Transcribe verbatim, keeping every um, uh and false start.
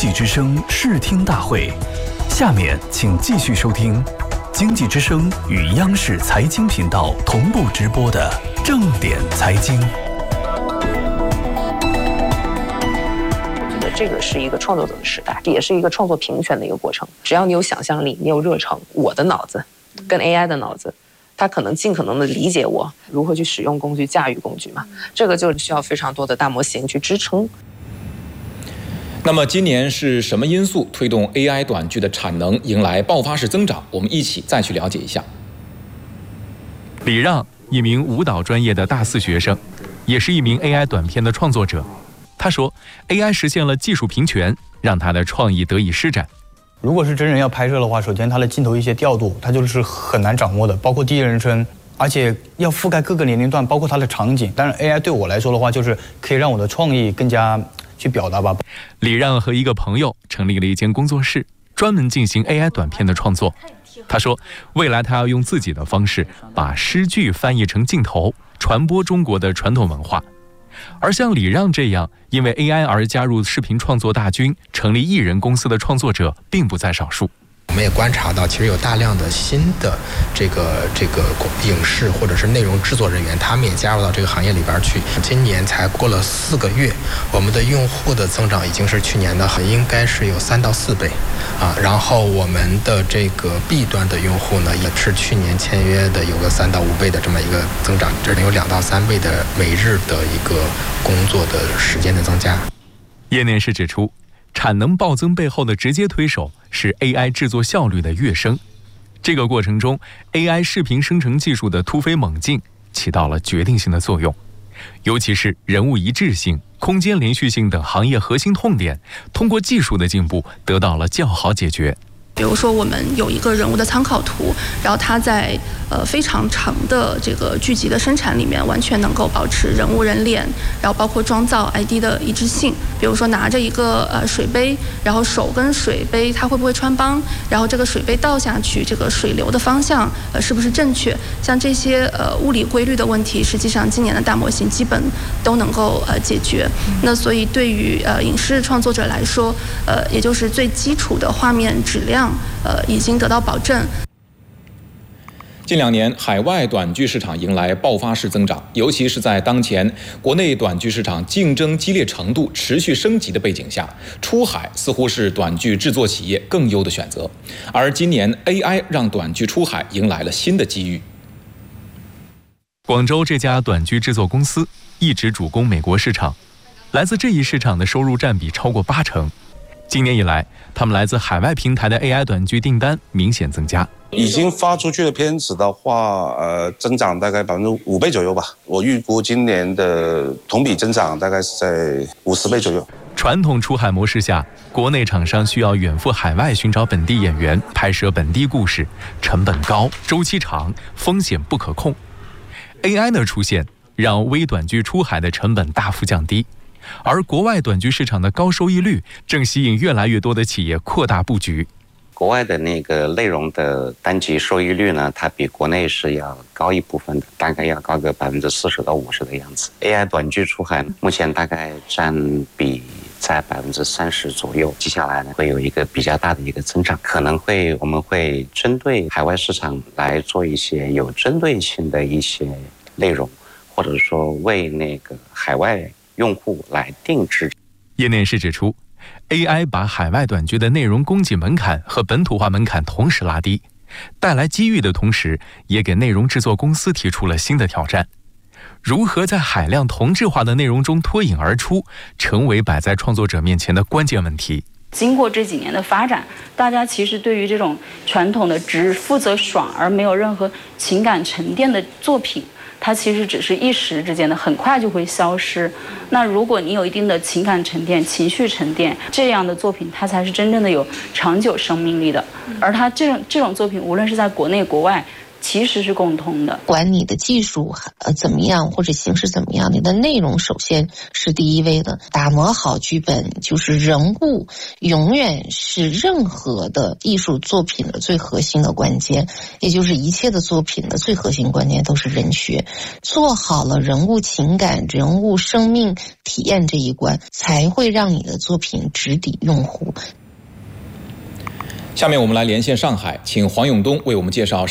济之声视听大会，下面请继续收听经济之声与央视财经频道同步直播的正点财经。 我觉得这个是一个创作者的时代，也是一个创作平权的一个过程。只要你有想象力，你有热诚，我的脑子跟 A I 的脑子，它可能尽可能的理解我如何去使用工具、驾驭工具嘛。这个就需要非常多的大模型去支撑。 那么今年是什么因素推动 A I 短剧的产能迎来爆发式增长？我们一起再去了解一下。 李让，一名舞蹈专业的大四学生，也是一名 A I 短片的创作者。他说 ，A I 实现了技术平权，让他的创意得以施展。 如果是真人要拍摄的话，首先它的镜头一些调度，它就是很难掌握的，包括第一人称，而且要覆盖各个年龄段，包括它的场景。当然 ，A I 对我来说的话，就是可以让我的创意更加去表达吧。 李让和一个朋友成立了一间工作室，专门进行 A I 短片的创作。他说，未来他要用自己的方式把诗句翻译成镜头，传播中国的传统文化。而像李让这样因为 A I 而加入视频创作大军、成立艺人公司的创作者并不在少数。 我们也观察到，其实有大量的新的这个这个影视或者是内容制作人员，他们也加入到这个行业里边去。今年才过了四个月，我们的用户的增长已经是去年的，应该是有三到四倍啊。然后我们的这个 B 端的用户呢，也是去年签约的有个三到五倍的这么一个增长，这里有两到三倍的每日的一个工作的时间的增加。 业内是指出，产能暴增背后的直接推手是 A I 制作效率的跃升。这个过程中 ，A I 视频生成技术的突飞猛进起到了决定性的作用，尤其是人物一致性、空间连续性等行业核心痛点，通过技术的进步得到了较好解决。 比如说，我们有一个人物的参考图，然后它在呃非常长的这个剧集的生产里面，完全能够保持人物人脸，然后包括妆造 I D 的一致性。比如说拿着一个呃水杯，然后手跟水杯它会不会穿帮，然后这个水杯倒下去，这个水流的方向呃是不是正确？像这些呃物理规律的问题，实际上今年的大模型基本都能够呃解决。那所以对于呃影视创作者来说，呃也就是最基础的画面质量。呃，已经得到保证。 近两年，海外短剧市场迎来爆发式增长，尤其是在当前国内短剧市场竞争激烈程度持续升级的背景下，出海似乎是短剧制作企业更优的选择。而今年 A I 让短剧出海迎来了新的机遇。 广州这家短剧制作公司一直主攻美国市场，来自这一市场的收入占比超过八成。今年以来，他们来自海外平台的 A I 短剧订单明显增加。 已经发出去的片子的话，呃，增长大概百分之五倍左右吧。我预估今年的同比增长大概是在五十倍左右。 传统出海模式下，国内厂商需要远赴海外寻找本地演员，拍摄本地故事，成本高，周期长，风险不可控。A I 的出现让微短剧出海的成本大幅降低。而国外短剧市场的高收益率正吸引越来越多的企业扩大布局。 国外的那个内容的单集收益率呢，它比国内是要高一部分的，大概要高个百分之四十到五十的样子。A I 短剧出海目前大概占比在百分之三十左右，接下来呢会有一个比较大的一个增长，可能会我们会针对海外市场来做一些有针对性的一些内容，或者说为那个海外用户来定制。 业内是指出 ，A I 把海外短剧的内容供给门槛和本土化门槛同时拉低，带来机遇的同时，也给内容制作公司提出了新的挑战。如何在海量同质化的内容中脱颖而出，成为摆在创作者面前的关键问题。 经过这几年的发展，大家其实对于这种传统的只负责爽而没有任何情感沉淀的作品，它其实只是一时之间的，很快就会消失。那如果你有一定的情感沉淀、情绪沉淀，这样的作品它才是真正的有长久生命力的。而它这种这种作品，无论是在国内国外， 其实是共通的。 管你的技术呃怎么样或者形式怎么样，你的内容首先是第一位的。打磨好剧本，就是人物永远是任何的艺术作品的最核心的关键，也就是一切的作品的最核心关键都是人学。做好了人物情感、人物生命体验这一关，才会让你的作品直抵用户。 下面我们来连线上海，请黄永东为我们介绍